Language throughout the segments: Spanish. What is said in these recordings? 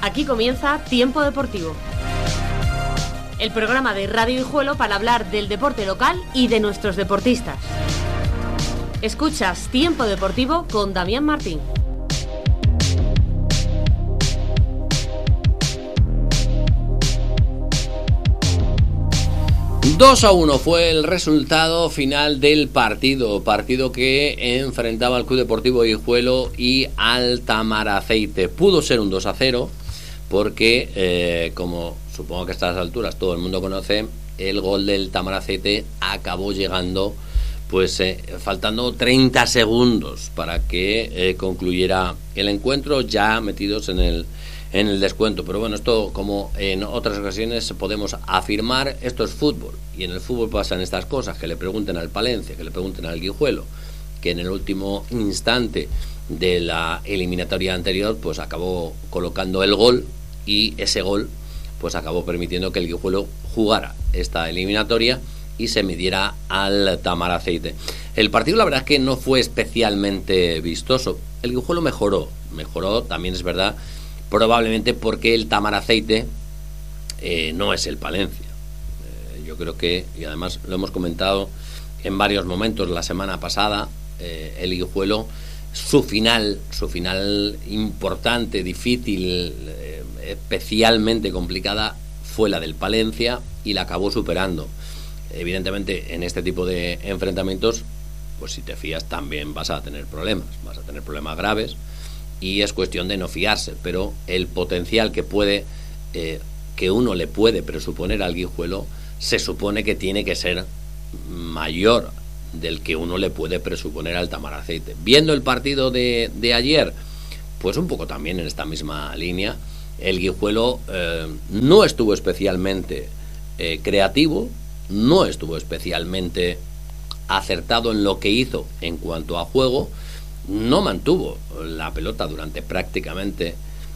Aquí comienza Tiempo Deportivo, el programa de Radio Guijuelo para hablar del deporte local y de nuestros deportistas. Escuchas Tiempo Deportivo con Damián Martín. ...2-1 fue el resultado final del partido que enfrentaba al Club Deportivo Guijuelo y al Tamaraceite. Pudo ser un 2-0 porque, como supongo que a estas alturas todo el mundo conoce, el gol del Tamaraceite acabó llegando faltando 30 segundos para que concluyera el encuentro, ya metidos en el descuento. Pero bueno, esto, como en otras ocasiones podemos afirmar, esto es fútbol, y en el fútbol pasan estas cosas. Que le pregunten al Palencia, que le pregunten al Guijuelo, que en el último instante de la eliminatoria anterior pues acabó colocando el gol, y ese gol pues acabó permitiendo que el Guijuelo jugara esta eliminatoria y se midiera al Tamaraceite. El partido, la verdad es que no fue especialmente vistoso. El Guijuelo mejoró, también es verdad, probablemente porque el Tamaraceite no es el Palencia. Yo creo que, y además lo hemos comentado en varios momentos la semana pasada, el Guijuelo, su final importante, difícil, especialmente complicada, fue la del Palencia, y la acabó superando. Evidentemente, en este tipo de enfrentamientos, pues si te fías también vas a tener problemas graves, y es cuestión de no fiarse. Pero el potencial que uno le puede presuponer al Guijuelo, se supone que tiene que ser mayor del que uno le puede presuponer al Tamaraceite. Viendo el partido de ayer, pues un poco también en esta misma línea. El Guijuelo no estuvo especialmente creativo, no estuvo especialmente acertado en lo que hizo en cuanto a juego, no mantuvo la pelota durante prácticamente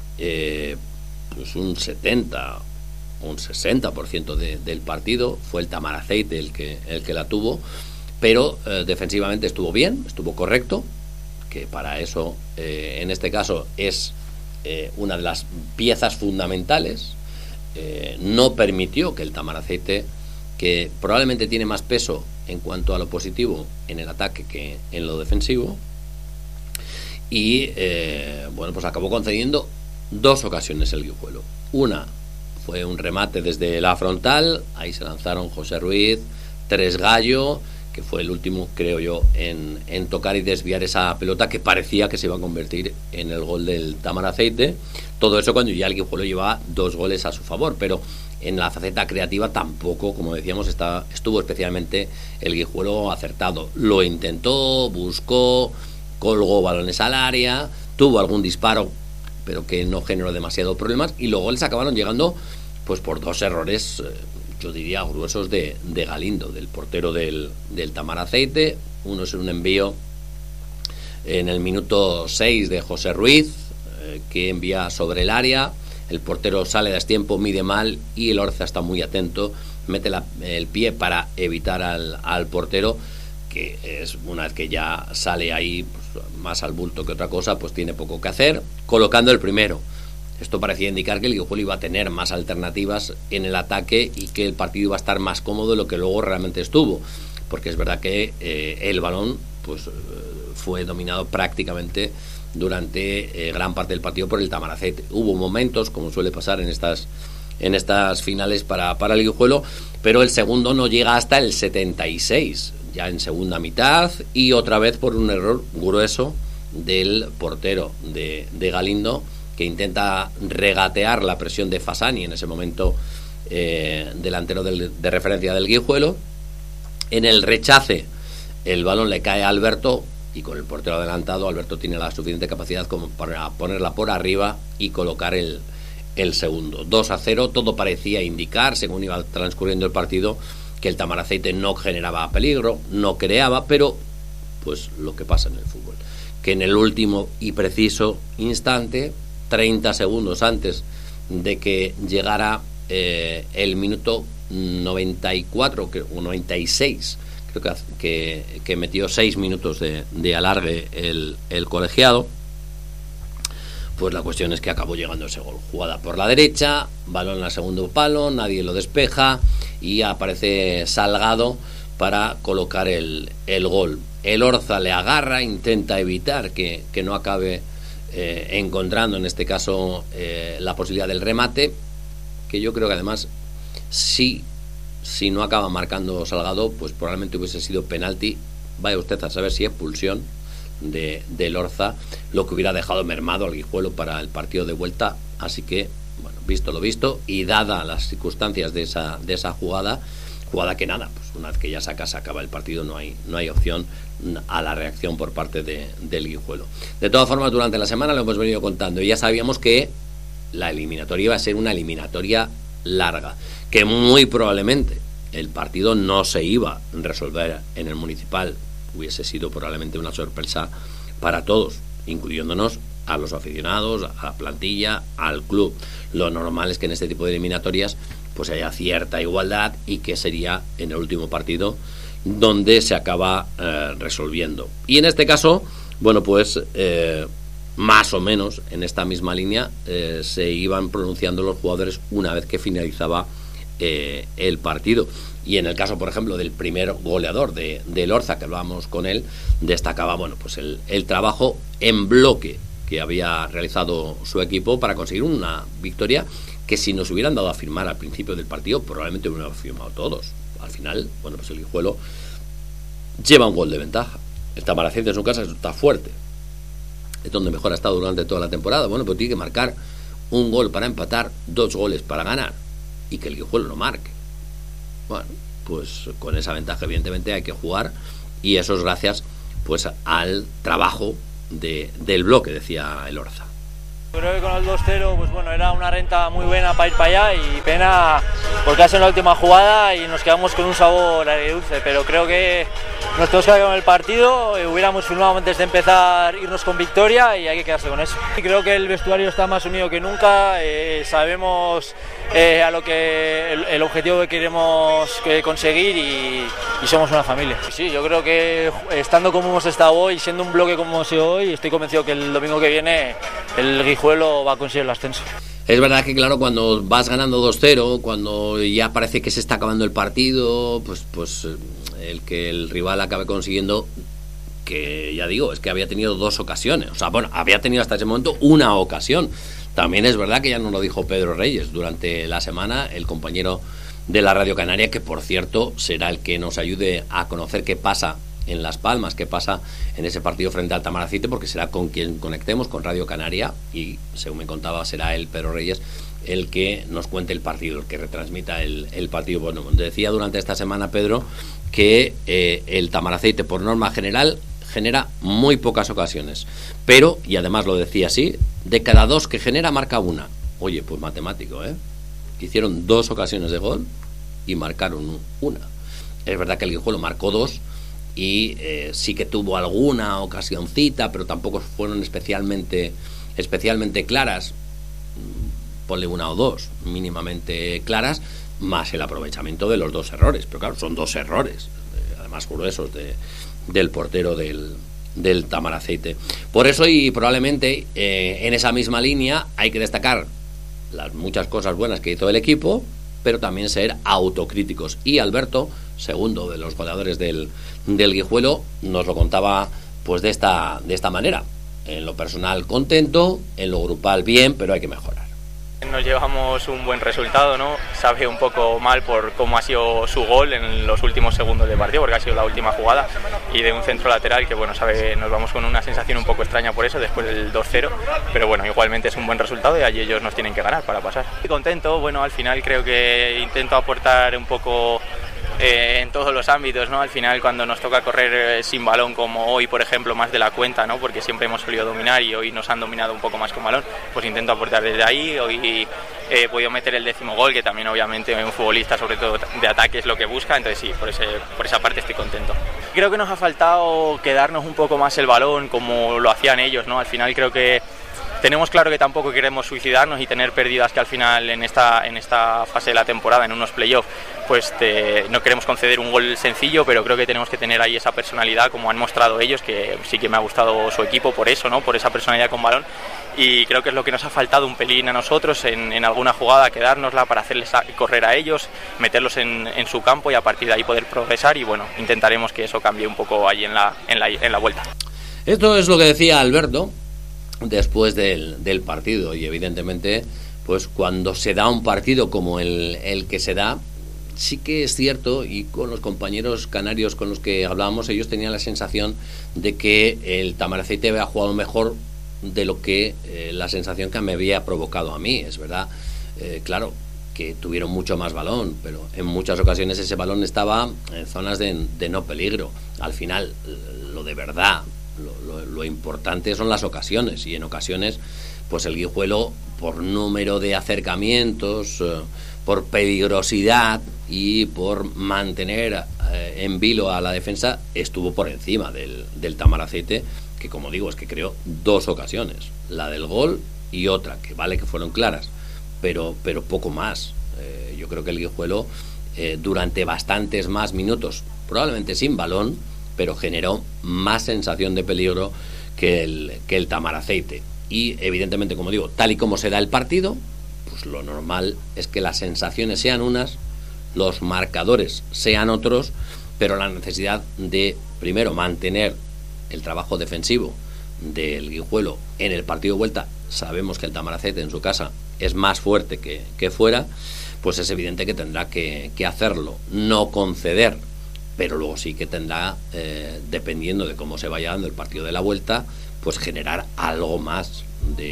un 70 o un 60% del partido. Fue el Tamaraceite el que la tuvo, pero defensivamente estuvo bien, estuvo correcto, que para eso en este caso es una de las piezas fundamentales. No permitió que el Tamaraceite, que probablemente tiene más peso en cuanto a lo positivo en el ataque que en lo defensivo, y pues acabó concediendo dos ocasiones el Guijuelo. Una fue un remate desde la frontal, ahí se lanzaron José Ruiz, Tresgallo, que fue el último, creo yo, en tocar y desviar esa pelota que parecía que se iba a convertir en el gol del Tamaraceite. Todo eso cuando ya el Guijuelo llevaba 2 goles a su favor, pero en la faceta creativa tampoco, como decíamos, estuvo especialmente el Guijuelo acertado. Lo intentó, buscó, colgó balones al área, tuvo algún disparo, pero que no generó demasiados problemas, y los goles acabaron llegando pues por 2 errores, yo diría gruesos, de Galindo, del portero del Tamaraceite. Uno es un envío en el minuto 6 de José Ruiz, que envía sobre el área, el portero sale a destiempo, mide mal, y el Orza está muy atento, mete el pie para evitar al portero, que es, una vez que ya sale ahí pues, más al bulto que otra cosa, pues tiene poco que hacer, colocando el primero. Esto parecía indicar que el Guijuelo iba a tener más alternativas en el ataque y que el partido iba a estar más cómodo de lo que luego realmente estuvo, porque es verdad que el balón fue dominado prácticamente durante gran parte del partido por el Tamaraceite. Hubo momentos, como suele pasar en estas finales para el Guijuelo, pero el segundo no llega hasta el 76, ya en segunda mitad, y otra vez por un error grueso del portero de Galindo, que intenta regatear la presión de Fasani, en ese momento delantero de referencia del Guijuelo. En el rechace el balón le cae a Alberto, y con el portero adelantado, Alberto tiene la suficiente capacidad como para ponerla por arriba y colocar el segundo. 2-0, todo parecía indicar, según iba transcurriendo el partido, que el Tamaraceite no generaba peligro, no creaba, pero pues lo que pasa en el fútbol, que en el último y preciso instante, 30 segundos antes de que llegara el minuto 94 o 96, creo que metió 6 minutos de alargue el colegiado, pues la cuestión es que acabó llegando ese gol. Jugada por la derecha, balón al segundo palo, nadie lo despeja y aparece Salgado para colocar el gol. El Orza le agarra, intenta evitar que no acabe encontrando en este caso la posibilidad del remate, que yo creo que además si no acaba marcando Salgado, pues probablemente hubiese sido penalti. Vaya usted a saber si expulsión del Orza, lo que hubiera dejado mermado al Guijuelo para el partido de vuelta. Así que, bueno, visto lo visto y dada las circunstancias de esa jugada que nada, pues una vez que ya se acaba el partido, no hay opción a la reacción por parte del Guijuelo. De todas formas, durante la semana lo hemos venido contando y ya sabíamos que la eliminatoria iba a ser una eliminatoria larga, que muy probablemente el partido no se iba a resolver en el Municipal. Hubiese sido probablemente una sorpresa para todos, incluyéndonos a los aficionados, a la plantilla, al club. Lo normal es que en este tipo de eliminatorias pues haya cierta igualdad y que sería en el último partido donde se acaba resolviendo. Y en este caso, bueno, pues más o menos en esta misma línea se iban pronunciando los jugadores una vez que finalizaba el partido. Y en el caso, por ejemplo, del primer goleador del Orza, que hablábamos con él, destacaba, bueno, pues el trabajo en bloque que había realizado su equipo para conseguir una victoria que si nos hubieran dado a firmar al principio del partido, probablemente hubieran firmado todos. Al final, bueno, pues el Guijuelo lleva un gol de ventaja. El Tamaracete en su casa está fuerte. Es donde mejor ha estado durante toda la temporada. Bueno, pues tiene que marcar un gol para empatar, 2 goles para ganar y que el Guijuelo lo marque. Bueno, pues con esa ventaja evidentemente hay que jugar y eso es gracias pues al trabajo del bloque, decía el Orza. Creo que con el 2-0 pues bueno, era una renta muy buena para ir para allá y pena porque ha sido la última jugada y nos quedamos con un sabor agridulce, pero creo que nos tenemos que quedar con el partido, hubiéramos firmado antes de empezar irnos con victoria y hay que quedarse con eso. Y creo que el vestuario está más unido que nunca, sabemos a lo que el objetivo que queremos conseguir y somos una familia. Sí, yo creo que estando como hemos estado hoy, siendo un bloque como hemos sido hoy, estoy convencido que el domingo que viene el Guijuelo va a conseguir el ascenso. Es verdad que claro, cuando vas ganando 2-0, cuando ya parece que se está acabando el partido, pues el que el rival acabe consiguiendo, que ya digo, es que había tenido 2 ocasiones, o sea, bueno, había tenido hasta ese momento una ocasión. También es verdad que ya nos lo dijo Pedro Reyes durante la semana, el compañero de la Radio Canaria, que por cierto será el que nos ayude a conocer qué pasa en Las Palmas, qué pasa en ese partido frente al Tamaracete, porque será con quien conectemos, con Radio Canaria, y según me contaba será él, Pedro Reyes, el que nos cuente el partido, el que retransmita el partido. Bueno, decía durante esta semana Pedro que el Tamaracete por norma general genera muy pocas ocasiones, pero, y además lo decía así, de cada 2 que genera marca una. Oye, pues matemático, hicieron 2 ocasiones de gol y marcaron una. Es verdad que el Guijuelo marcó 2 y sí que tuvo alguna ocasioncita, pero tampoco fueron especialmente claras. Ponle 1 o 2 mínimamente claras, más el aprovechamiento de los 2 errores, pero claro, son 2 errores además gruesos del portero del Tamaracete. Por eso, y probablemente en esa misma línea, hay que destacar las muchas cosas buenas que hizo el equipo, pero también ser autocríticos. Y Alberto, segundo de los goleadores del Guijuelo, nos lo contaba pues de esta manera. En lo personal contento, en lo grupal bien, pero hay que mejorar. Nos llevamos un buen resultado, ¿no? Sabe un poco mal por cómo ha sido su gol en los últimos segundos del partido, porque ha sido la última jugada y de un centro lateral que, bueno, nos vamos con una sensación un poco extraña por eso, después del 2-0, pero bueno, igualmente es un buen resultado y allí ellos nos tienen que ganar para pasar. Estoy contento, bueno, al final creo que intento aportar un poco en todos los ámbitos, ¿no? Al final cuando nos toca correr sin balón como hoy, por ejemplo, más de la cuenta, ¿no? Porque siempre hemos solido dominar y hoy nos han dominado un poco más con balón, pues intento aportar desde ahí. Hoy he podido meter el 10º gol, que también obviamente un futbolista sobre todo de ataque es lo que busca, entonces sí, por esa parte estoy contento. Creo que nos ha faltado quedarnos un poco más el balón como lo hacían ellos, ¿no? Al final creo que tenemos claro que tampoco queremos suicidarnos y tener pérdidas que al final en esta fase de la temporada, en unos playoffs, pues no queremos conceder un gol sencillo, pero creo que tenemos que tener ahí esa personalidad como han mostrado ellos, que sí que me ha gustado su equipo por eso, ¿no? Por esa personalidad con balón, y creo que es lo que nos ha faltado un pelín a nosotros en alguna jugada, quedárnosla para hacerles correr a ellos, meterlos en su campo y a partir de ahí poder progresar, y bueno, intentaremos que eso cambie un poco ahí en la vuelta. Esto es lo que decía Alberto después del partido, y evidentemente pues cuando se da un partido como el que se da, sí que es cierto, y con los compañeros canarios con los que hablábamos, ellos tenían la sensación de que el Tamaracete había jugado mejor de lo que la sensación que me había provocado a mí. Es verdad, claro, que tuvieron mucho más balón, pero en muchas ocasiones ese balón estaba en zonas de no peligro. Al final, lo de verdad, lo importante son las ocasiones, y en ocasiones pues el Guijuelo, por número de acercamientos, por peligrosidad y por mantener en vilo a la defensa, estuvo por encima del Tamaracete, que como digo, es que creó 2 ocasiones, la del gol y otra, que vale que fueron claras, pero poco más. Yo creo que el Guijuelo durante bastantes más minutos, probablemente sin balón, pero generó más sensación de peligro que el Tamaracete. Y evidentemente, como digo, tal y como se da el partido, pues lo normal es que las sensaciones sean unas, los marcadores sean otros, pero la necesidad de, primero, mantener el trabajo defensivo del Guijuelo en el partido de vuelta. Sabemos que el Tamaracete en su casa es más fuerte que fuera, pues es evidente que tendrá que hacerlo, no conceder, pero luego sí que tendrá, dependiendo de cómo se vaya dando el partido de la vuelta, pues generar algo más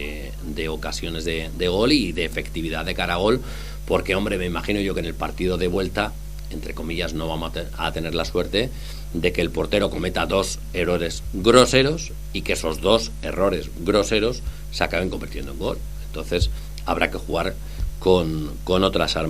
de ocasiones de gol y de efectividad de cara a gol, porque hombre, me imagino yo que en el partido de vuelta, entre comillas, no vamos a tener la suerte de que el portero cometa 2 errores groseros y que esos 2 errores groseros se acaben convirtiendo en gol. Entonces habrá que jugar con otras armas.